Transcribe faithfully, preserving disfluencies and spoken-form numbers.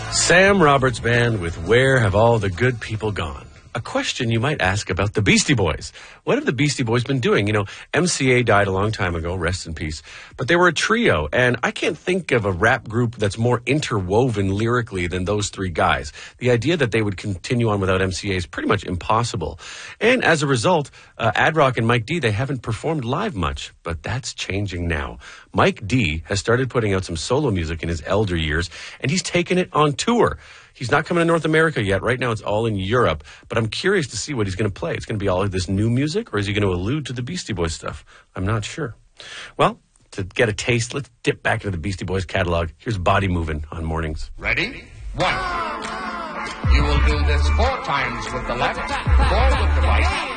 Sam Roberts Band with Where Have All the Good People Gone? A question you might ask about the Beastie Boys. What have the Beastie Boys been doing? You know, M C A died a long time ago, rest in peace. But they were a trio, and I can't think of a rap group that's more interwoven lyrically than those three guys. The idea that they would continue on without M C A is pretty much impossible. And as a result, uh, Ad Rock and Mike D, they haven't performed live much, but that's changing now. Mike D has started putting out some solo music in his elder years, and he's taken it on tour. He's not coming to North America yet. Right now, it's all in Europe. But I'm curious to see what he's going to play. It's going to be all of this new music, or is he going to allude to the Beastie Boys stuff? I'm not sure. Well, to get a taste, let's dip back into the Beastie Boys catalog. Here's Body Movin' on Mornings. Ready? One. You will do this four times with the left, four with the right.